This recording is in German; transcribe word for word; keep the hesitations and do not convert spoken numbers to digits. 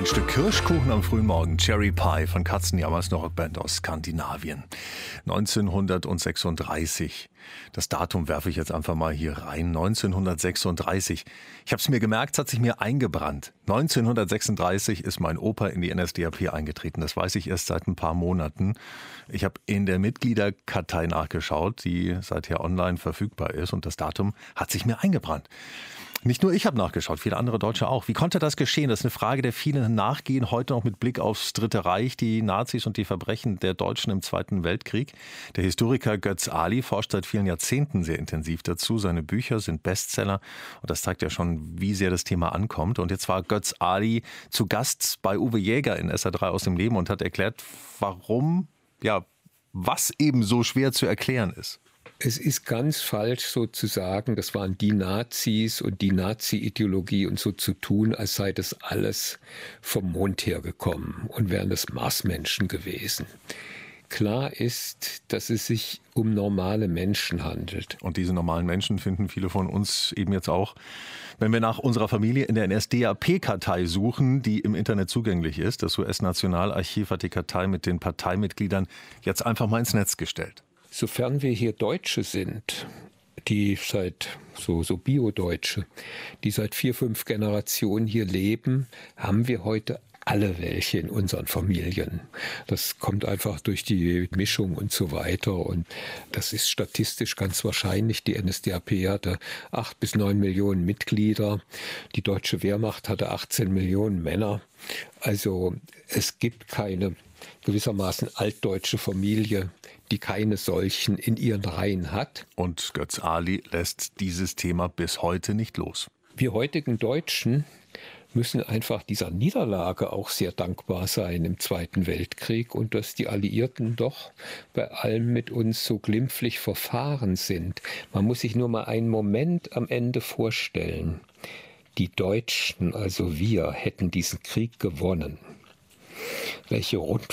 Ein Stück Kirschkuchen am frühen Morgen, Cherry Pie von Katzenjammer, ist eine Rockband aus Skandinavien. neunzehnhundertsechsunddreißig. Das Datum werfe ich jetzt einfach mal hier rein. neunzehnhundertsechsunddreißig. Ich habe es mir gemerkt, es hat sich mir eingebrannt. neunzehnhundertsechsunddreißig ist mein Opa in die N S D A P eingetreten. Das weiß ich erst seit ein paar Monaten. Ich habe in der Mitgliederkartei nachgeschaut, die seither online verfügbar ist. Und das Datum hat sich mir eingebrannt. Nicht nur ich habe nachgeschaut, viele andere Deutsche auch. Wie konnte das geschehen? Das ist eine Frage, der vielen nachgehen, heute noch mit Blick aufs Dritte Reich, die Nazis und die Verbrechen der Deutschen im Zweiten Weltkrieg. Der Historiker Götz Ali forscht seit vielen Jahrzehnten sehr intensiv dazu. Seine Bücher sind Bestseller und das zeigt ja schon, wie sehr das Thema ankommt. Und jetzt war Götz Ali zu Gast bei Uwe Jäger in S R drei aus dem Leben und hat erklärt, warum, ja, was eben so schwer zu erklären ist. Es ist ganz falsch so zu sagen, das waren die Nazis und die Nazi-Ideologie und so zu tun, als sei das alles vom Mond hergekommen und wären das Marsmenschen gewesen. Klar ist, dass es sich um normale Menschen handelt. Und diese normalen Menschen finden viele von uns eben jetzt auch, wenn wir nach unserer Familie in der N S D A P-Kartei suchen, die im Internet zugänglich ist. Das U S-Nationalarchiv hat die Kartei mit den Parteimitgliedern jetzt einfach mal ins Netz gestellt. Sofern wir hier Deutsche sind, die seit, so, so Bio-Deutsche, die seit vier, fünf Generationen hier leben, haben wir heute alle welche in unseren Familien. Das kommt einfach durch die Mischung und so weiter. Und das ist statistisch ganz wahrscheinlich. Die N S D A P hatte acht bis neun Millionen Mitglieder. Die deutsche Wehrmacht hatte achtzehn Millionen Männer. Also es gibt keine gewissermaßen altdeutsche Familie, die keine solchen in ihren Reihen hat. Und Götz Ali lässt dieses Thema bis heute nicht los. Wir heutigen Deutschen müssen einfach dieser Niederlage auch sehr dankbar sein im Zweiten Weltkrieg und dass die Alliierten doch bei allem mit uns so glimpflich verfahren sind. Man muss sich nur mal einen Moment am Ende vorstellen. Die Deutschen, also wir, hätten diesen Krieg gewonnen. Welche rund